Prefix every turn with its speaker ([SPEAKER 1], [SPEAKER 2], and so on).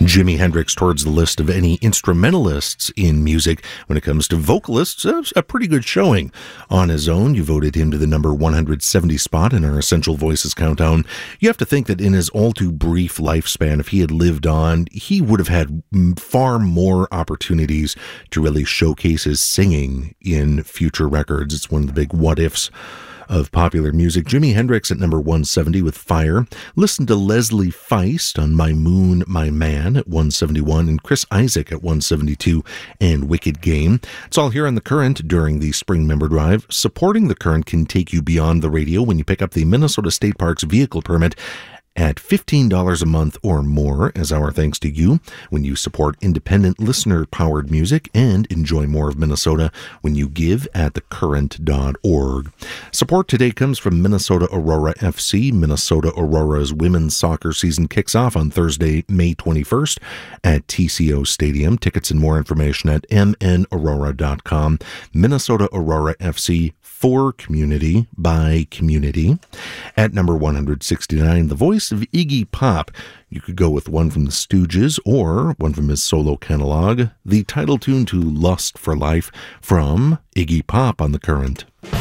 [SPEAKER 1] Jimi Hendrix towards the list of any instrumentalists in music. When it comes to vocalists, a pretty good showing. On his own, you voted him to the number 170 spot in our Essential Voices countdown. You have to think that in his all too brief lifespan, if he had lived on, he would have had far more opportunities to really showcase his singing in future records. It's one of the big what-ifs of popular music. Jimi Hendrix at number 170 with Fire. Listen to Leslie Feist on My Moon, My Man at 171, and Chris Isaak at 172, and Wicked Game. It's all here on The Current during the Spring Member Drive. Supporting The Current can take you beyond the radio when you pick up the Minnesota State Parks vehicle permit at $15 a month or more, as our thanks to you when you support independent listener-powered music, and enjoy more of Minnesota when you give at thecurrent.org. Support today comes from Minnesota Aurora FC. Minnesota Aurora's women's soccer season kicks off on Thursday, May 21st at TCO Stadium. Tickets and more information at mnaurora.com. Minnesota Aurora FC, for community, by community. At number 169, the voice of Iggy Pop. You could go with one from the Stooges or one from his solo catalog. The title tune to Lust for Life from Iggy Pop on The Current.